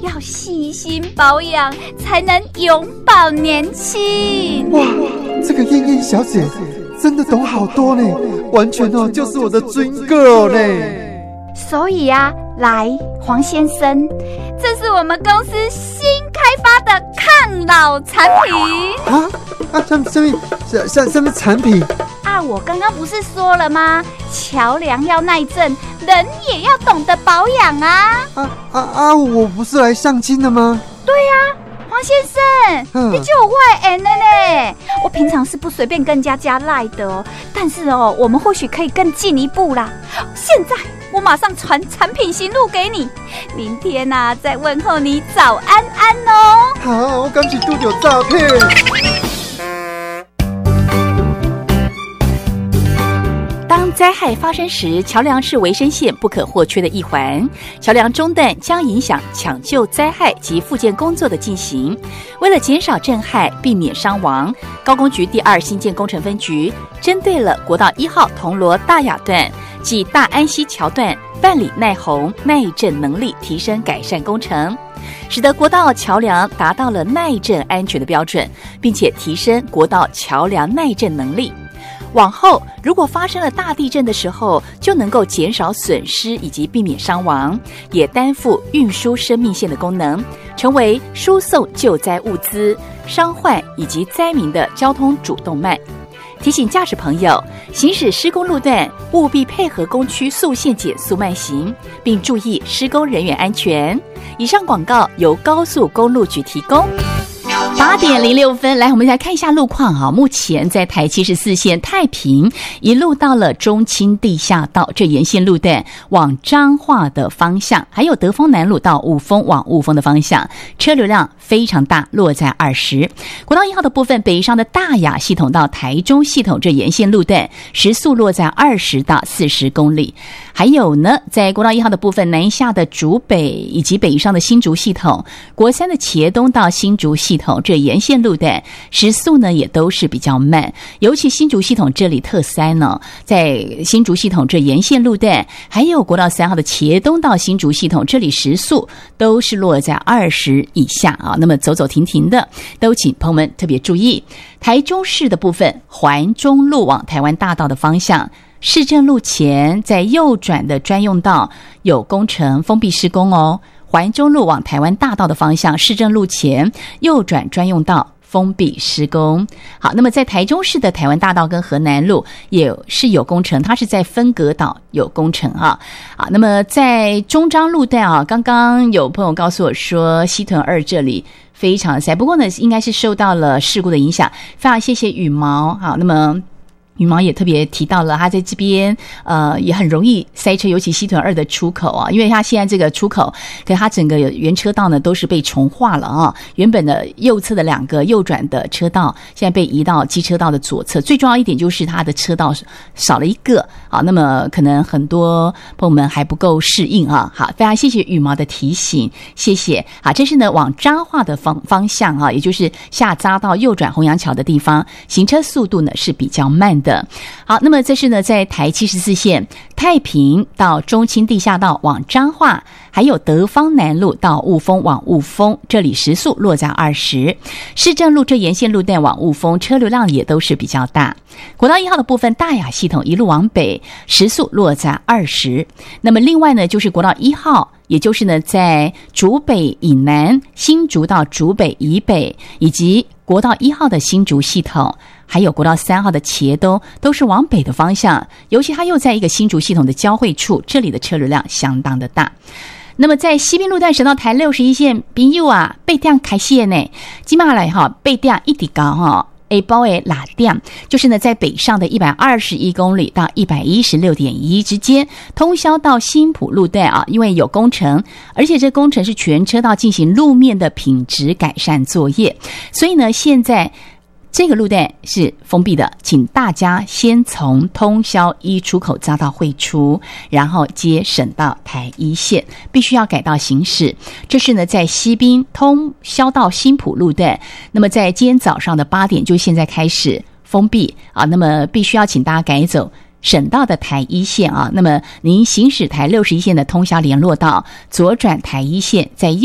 要细心保养，才能永葆年轻。 哇，这个燕燕小姐真的懂好多呢，完全就是我的 dream girl 呢。 所以啊，来，黄先生，这是我们公司新开发的抗老产品。 什么产品？ 我刚刚不是说了吗？桥梁要耐震，人也要懂得保养啊！ 我不是来相亲的吗？ 对啊，黄先生，你就有外援了呢。我平常是不随便跟人家加赖的哦，但是我们或许可以更进一步啦。现在我马上传产品型录给你，明天再问候你早安安哦。 好，我赶紧拄到诈骗。 当灾害发生时，桥梁是维生线不可或缺的一环。桥梁中断将影响抢救灾害及复健工作的进行。为了减少震害，避免伤亡，高工局第2新建工程分局针对了国道1号铜锣大雅段及大安溪桥段办理耐洪、耐震能力提升改善工程，使得国道桥梁达到了耐震安全的标准，并且提升国道桥梁耐震能力。往后如果发生了大地震的时候，就能够减少损失以及避免伤亡，也担负运输生命线的功能，成为输送救灾物资、伤患以及灾民的交通主动脉。提醒驾驶朋友，行驶施工路段务必配合工区速限减速慢行，并注意施工人员安全。以上广告由高速公路局提供。8点06分，来，我们来看一下路况啊。目前在台74线太平一路到了中清地下道这沿线路段往彰化的方向，还有德丰南路到雾峰往雾峰的方向，车流量非常大，落在20。国道1号的部分，北上的大雅系统到台中系统这沿线路段时速落在20到40公里。还有呢，在国道1号的部分，南下的竹北以及北上的新竹系统，国3的茄东到新竹系统这沿线路段时速呢也都是比较慢，尤其新竹系统这里特塞呢，在新竹系统这沿线路段，还有国道3号的茄东到新竹系统这里时速都是落在20以下啊，那么走走停停的，都请朋友们特别注意。台中市的部分，环中路往台湾大道的方向，市政路前在右转的专用道有工程封闭施工哦。环中路往台湾大道的方向，市政路前右转专用道封闭施工。好，那么在台中市的台湾大道跟河南路也是有工程，它是在分隔岛有工程啊。好，那么在中彰路段啊，刚刚有朋友告诉我说西屯2这里非常塞，不过呢应该是受到了事故的影响，非常谢谢羽毛。好，那么羽毛也特别提到了他在这边也很容易塞车，尤其西屯2的出口啊，因为他现在这个出口跟他整个原车道呢都是被重划了啊，原本的右侧的2个右转的车道现在被移到机车道的左侧，最重要一点就是他的车道少了一个啊，那么可能很多朋友们还不够适应啊。好，非常谢谢羽毛的提醒，谢谢。好，这是呢往彰化的方向啊，也就是下匝道右转虹阳桥的地方，行车速度呢是比较慢的。好，那么这是呢在台74线太平到中清地下道往彰化，还有德芳南路到雾峰往雾峰，这里时速落在20。市政路这沿线路段往雾峰车流量也都是比较大。国道1号的部分，大雅系统一路往北时速落在20。那么另外呢就是国道1号，也就是呢在竹北以南，新竹到竹北以北，以及国道1号的新竹系统，还有国道3号的茄东，都是往北的方向，尤其它又在一个新竹系统的交汇处，这里的车流量相当的大。那么在西滨路段省道台61线朋友啊，八点开始呢，接下来哈8点一直到哈下晡的6点，就是呢在北上的121公里到 116.1 之间，通宵到新埔路段啊，因为有工程，而且这工程是全车道进行路面的品质改善作业，所以呢现在这个路段是封闭的，请大家先从通霄1出口匝道汇出，然后接省道台1线，必须要改道行驶。这是呢在西滨通霄到新埔路段，那么在今天早上的8点就现在开始封闭啊，那么必须要请大家改走省道的台1线啊，那么您行驶台61线的通霄联络道，左转台1线，在